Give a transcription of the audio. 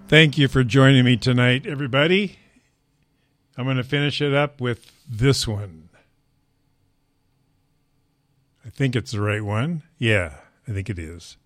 Thank you for joining me tonight, everybody. I'm going to finish it up with this one. I think it's the right one. Yeah, I think it is.